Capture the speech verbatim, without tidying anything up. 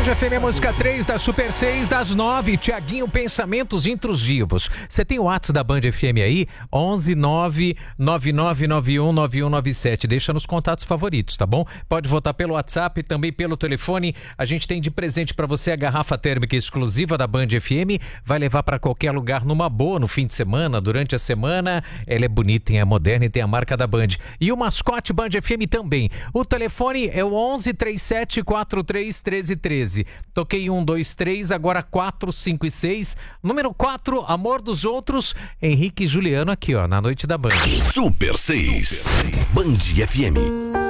F M Música três da Super seis das nove. Tiaguinho, pensamentos intrusivos. Você tem o WhatsApp da Band F M aí? onze nove nove nove nove um nove um nove sete. Deixa nos contatos favoritos, tá bom? Pode votar pelo WhatsApp, também pelo telefone. A gente tem de presente pra você a garrafa térmica exclusiva da Band F M. Vai levar pra qualquer lugar numa boa no fim de semana, durante a semana. Ela é bonita, é moderna e tem a marca da Band. E o mascote Band F M também. O telefone é o onze trinta e sete quarenta e três treze treze. Toquei um, dois, três, agora quatro, cinco e seis. Número quatro, Amor dos Outros. Henrique e Juliano aqui, ó, na Noite da Band. Super seis. Band F M.